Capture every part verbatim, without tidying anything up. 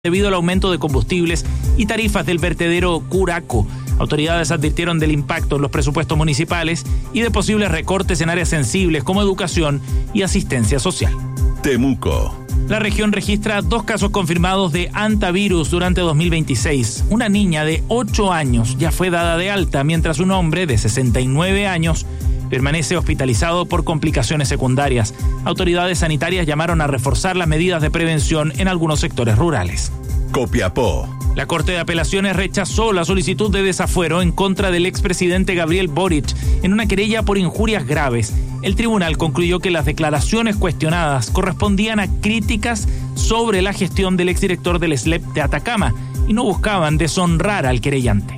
debido al aumento de combustibles y tarifas del vertedero Curaco. Autoridades advirtieron del impacto en los presupuestos municipales y de posibles recortes en áreas sensibles como educación y asistencia social. Temuco. La región registra dos casos confirmados de hantavirus durante dos mil veintiséis. Una niña de ocho años ya fue dada de alta, mientras un hombre de sesenta y nueve años permanece hospitalizado por complicaciones secundarias. Autoridades sanitarias llamaron a reforzar las medidas de prevención en algunos sectores rurales. Copiapó. La Corte de Apelaciones rechazó la solicitud de desafuero en contra del expresidente Gabriel Boric en una querella por injurias graves. El tribunal concluyó que las declaraciones cuestionadas correspondían a críticas sobre la gestión del exdirector del S L E P de Atacama y no buscaban deshonrar al querellante.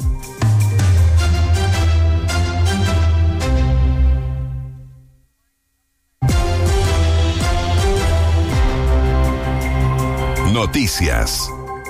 Noticias.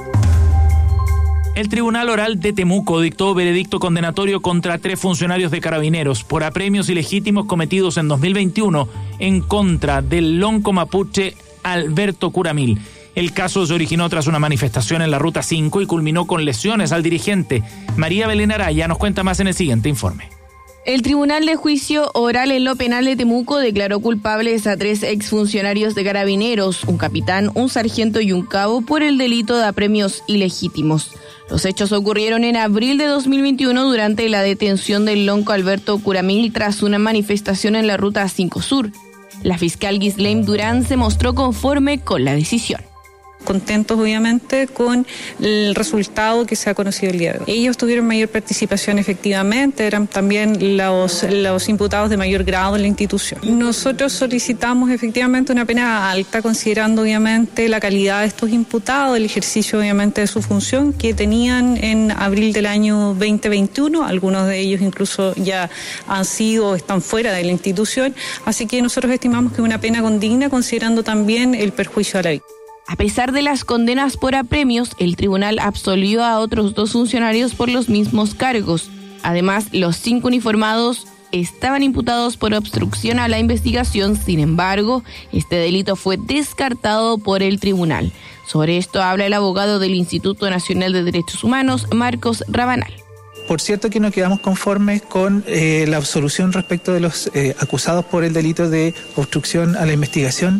El Tribunal Oral de Temuco dictó veredicto condenatorio contra tres funcionarios de Carabineros por apremios ilegítimos cometidos en dos mil veintiuno en contra del lonco mapuche Alberto Curamil. El caso se originó tras una manifestación en la Ruta cinco y culminó con lesiones al dirigente. María Belén Araya nos cuenta más en el siguiente informe. El Tribunal de Juicio Oral en lo Penal de Temuco declaró culpables a tres exfuncionarios de Carabineros, un capitán, un sargento y un cabo, por el delito de apremios ilegítimos. Los hechos ocurrieron en abril de dos mil veintiuno durante la detención del lonco Alberto Curamil tras una manifestación en la Ruta cinco Sur. La fiscal Ghislaine Durán se mostró conforme con la decisión. Contentos obviamente con el resultado que se ha conocido el día de hoy. Ellos tuvieron mayor participación efectivamente, eran también los, los imputados de mayor grado en la institución. Nosotros solicitamos efectivamente una pena alta, considerando obviamente la calidad de estos imputados, el ejercicio obviamente de su función que tenían en abril del año veinte veintiuno, algunos de ellos incluso ya han sido o están fuera de la institución, así que nosotros estimamos que es una pena condigna considerando también el perjuicio a la víctima. A pesar de las condenas por apremios, el tribunal absolvió a otros dos funcionarios por los mismos cargos. Además, los cinco uniformados estaban imputados por obstrucción a la investigación. Sin embargo, este delito fue descartado por el tribunal. Sobre esto habla el abogado del Instituto Nacional de Derechos Humanos, Marcos Rabanal. Por cierto que no quedamos conformes con eh, la absolución respecto de los eh, acusados por el delito de obstrucción a la investigación,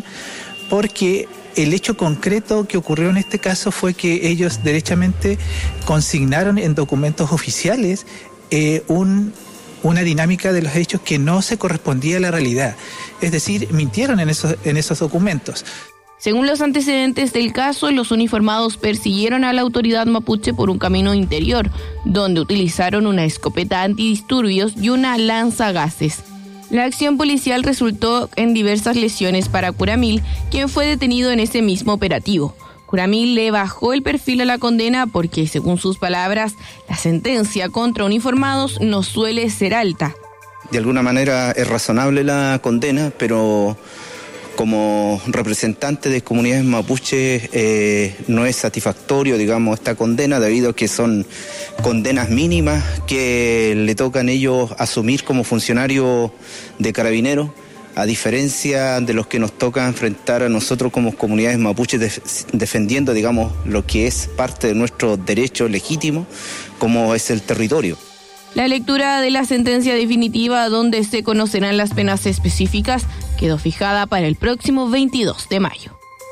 porque el hecho concreto que ocurrió en este caso fue que ellos derechamente consignaron en documentos oficiales eh, un, una dinámica de los hechos que no se correspondía a la realidad. Es decir, mintieron en esos, en esos documentos. Según los antecedentes del caso, los uniformados persiguieron a la autoridad mapuche por un camino interior, donde utilizaron una escopeta antidisturbios y una lanzagases. La acción policial resultó en diversas lesiones para Curamil, quien fue detenido en ese mismo operativo. Curamil le bajó el perfil a la condena porque, según sus palabras, la sentencia contra uniformados no suele ser alta. De alguna manera es razonable la condena, pero como representante de comunidades mapuches eh, no es satisfactorio, digamos, esta condena, debido a que son condenas mínimas que le tocan ellos asumir como funcionarios de Carabineros, a diferencia de los que nos toca enfrentar a nosotros como comunidades mapuches def- defendiendo, digamos, lo que es parte de nuestro derecho legítimo, como es el territorio. La lectura de la sentencia definitiva, donde se conocerán las penas específicas, quedó fijada para el próximo veintidós de mayo.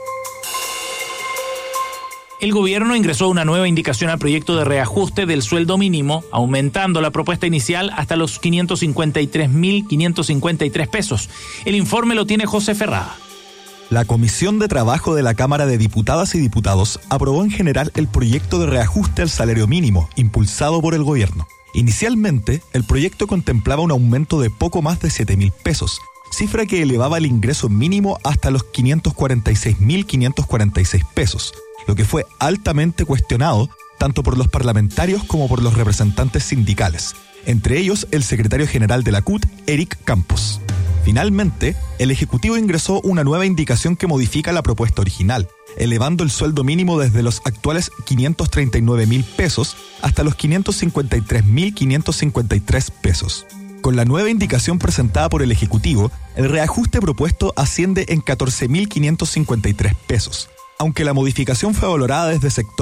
El gobierno ingresó una nueva indicación al proyecto de reajuste del sueldo mínimo, aumentando la propuesta inicial hasta los quinientos cincuenta y tres mil quinientos cincuenta y tres pesos. El informe lo tiene José Ferrada. La Comisión de Trabajo de la Cámara de Diputadas y Diputados aprobó en general el proyecto de reajuste al salario mínimo, impulsado por el gobierno. Inicialmente, el proyecto contemplaba un aumento de poco más de siete mil pesos, cifra que elevaba el ingreso mínimo hasta los quinientos cuarenta y seis mil quinientos cuarenta y seis pesos, lo que fue altamente cuestionado tanto por los parlamentarios como por los representantes sindicales, entre ellos el secretario general de la C U T, Eric Campos. Finalmente, el Ejecutivo ingresó una nueva indicación que modifica la propuesta original, elevando el sueldo mínimo desde los actuales quinientos treinta y nueve mil pesos hasta los quinientos cincuenta y tres mil quinientos cincuenta y tres pesos. Con la nueva indicación presentada por el Ejecutivo, el reajuste propuesto asciende en catorce mil quinientos cincuenta y tres pesos, Aunque la modificación fue valorada desde sectores